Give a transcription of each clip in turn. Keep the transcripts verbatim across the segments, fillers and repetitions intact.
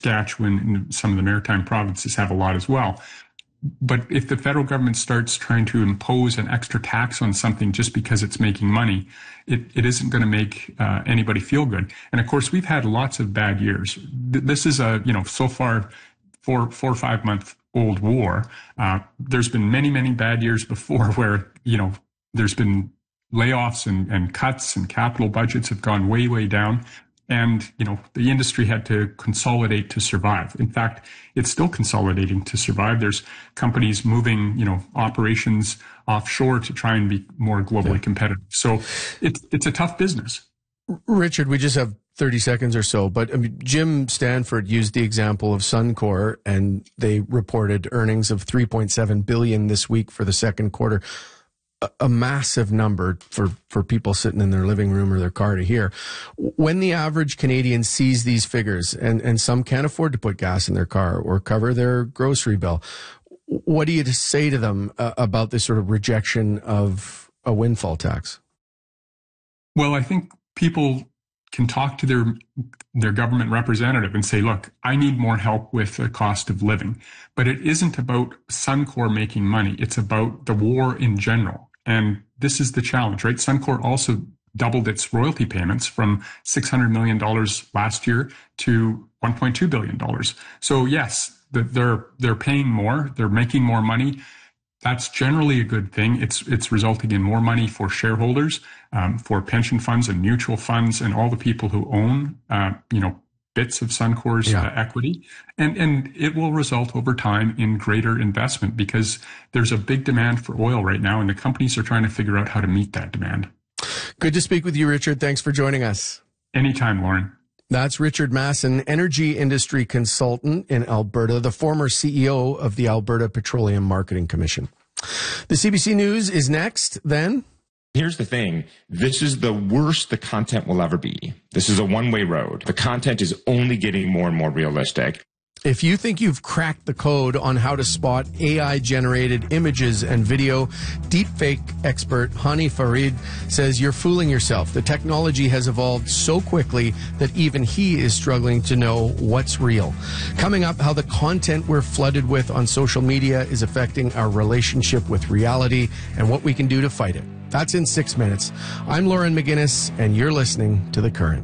Saskatchewan and some of the maritime provinces have a lot as well. But if the federal government starts trying to impose an extra tax on something just because it's making money, it, it isn't going to make uh, anybody feel good. And of course, we've had lots of bad years. This is a, you know, so far, four, four or five month old war. Uh, there's been many, many bad years before where, you know, there's been layoffs and, and cuts and capital budgets have gone way, way down. And, you know, the industry had to consolidate to survive. In fact, it's still consolidating to survive. There's companies moving, you know, operations offshore to try and be more globally yeah. competitive. So it's, it's a tough business. Richard, we just have thirty seconds or so, but I mean, Jim Stanford used the example of Suncor, and they reported earnings of three point seven billion dollars this week for the second quarter. A massive number for, for people sitting in their living room or their car to hear. When the average Canadian sees these figures, and, and some can't afford to put gas in their car or cover their grocery bill, what do you say to them uh, about this sort of rejection of a windfall tax? Well, I think people can talk to their their government representative and say, look, I need more help with the cost of living. But it isn't about Suncor making money. It's about the war in general. And this is the challenge, right? Suncor also doubled its royalty payments from six hundred million dollars last year to one point two billion dollars. So yes, they're, they're paying more. They're making more money. That's generally a good thing. It's, it's resulting in more money for shareholders, um, for pension funds and mutual funds and all the people who own, uh, you know, bits of Suncor's yeah. uh, equity. And, and it will result over time in greater investment because there's a big demand for oil right now and the companies are trying to figure out how to meet that demand. Good to speak with you, Richard. Thanks for joining us. Anytime, Lauren. That's Richard Masson, energy industry consultant in Alberta, the former C E O of the Alberta Petroleum Marketing Commission. The C B C News is next, then. Here's the thing. This is the worst the content will ever be. This is a one-way road. The content is only getting more and more realistic. If you think you've cracked the code on how to spot A I-generated images and video, deepfake expert Hani Farid says you're fooling yourself. The technology has evolved so quickly that even he is struggling to know what's real. Coming up, how the content we're flooded with on social media is affecting our relationship with reality and what we can do to fight it. That's in six minutes. I'm Lauren McGinnis, and you're listening to The Current.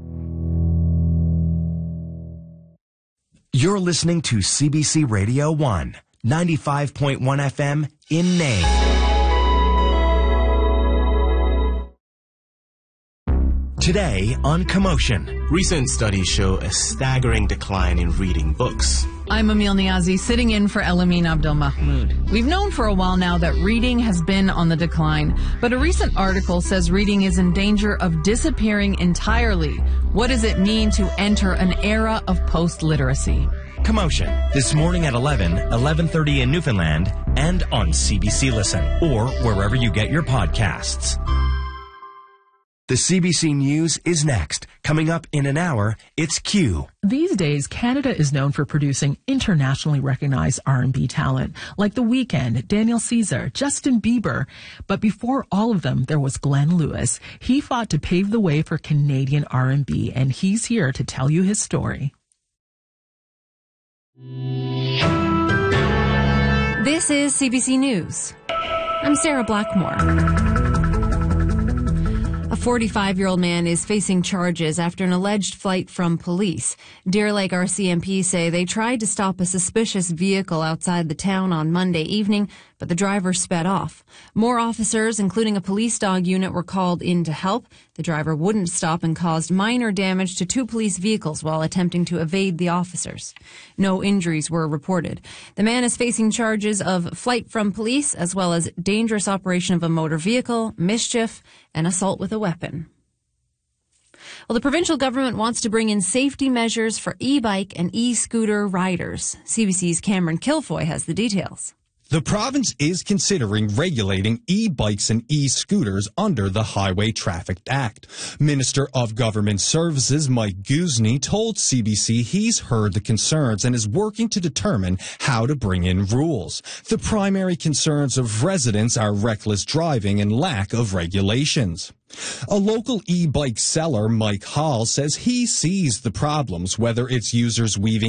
You're listening to C B C Radio one, ninety-five point one F M in Nain. Today on Commotion. Recent studies show a staggering decline in reading books. I'm Emil Niazi, sitting in for Elamin Abdelmahmoud. We've known for a while now that reading has been on the decline, but a recent article says reading is in danger of disappearing entirely. What does it mean to enter an era of post-literacy? Commotion, this morning at eleven, eleven thirty in Newfoundland, and on C B C Listen, or wherever you get your podcasts. The C B C News is next. Coming up in an hour, it's Q. These days, Canada is known for producing internationally recognized R and B talent, like The Weeknd, Daniel Caesar, Justin Bieber. But before all of them, there was Glenn Lewis. He fought to pave the way for Canadian R and B, and he's here to tell you his story. This is C B C News. I'm Sarah Blackmore. A forty-five-year-old man is facing charges after an alleged flight from police. Deer Lake R C M P say they tried to stop a suspicious vehicle outside the town on Monday evening, but the driver sped off. More officers, including a police dog unit, were called in to help. The driver wouldn't stop and caused minor damage to two police vehicles while attempting to evade the officers. No injuries were reported. The man is facing charges of flight from police, as well as dangerous operation of a motor vehicle, mischief, and assault with a weapon. Well, the provincial government wants to bring in safety measures for e-bike and e-scooter riders. C B C's Cameron Kilfoy has the details. The province is considering regulating e-bikes and e-scooters under the Highway Traffic Act. Minister of Government Services Mike Guzny told C B C he's heard the concerns and is working to determine how to bring in rules. The primary concerns of residents are reckless driving and lack of regulations. A local e-bike seller, Mike Hall, says he sees the problems, whether it's users weaving